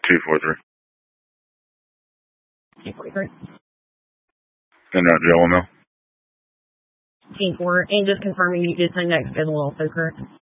243. 243. Send out jail email. 10-4. And just confirming you did send that schedule also, correct?